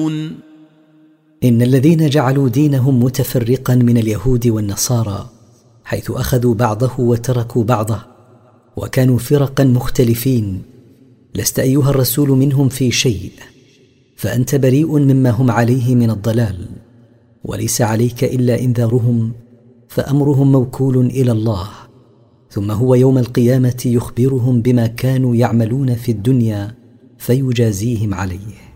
إن الذين جعلوا دينهم متفرقا من اليهود والنصارى، حيث أخذوا بعضه وتركوا بعضه وكانوا فرقا مختلفين، لست أيها الرسول منهم في شيء، فأنت بريء مما هم عليه من الضلال، وليس عليك إلا إنذارهم، فأمرهم موكول إلى الله، ثم هو يوم القيامة يخبرهم بما كانوا يعملون في الدنيا فيجازيهم عليه.